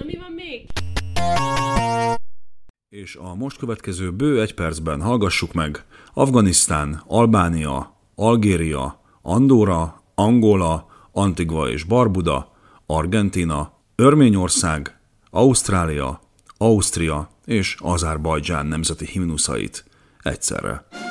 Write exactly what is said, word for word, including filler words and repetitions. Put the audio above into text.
Na mi van még? És a most következő bő egy percben hallgassuk meg Afganisztán, Albánia, Algéria, Andorra, Angola, Antigua és Barbuda, Argentína, Örményország, Ausztrália, Ausztria és Azerbajdzsán nemzeti himnuszait egyszerre.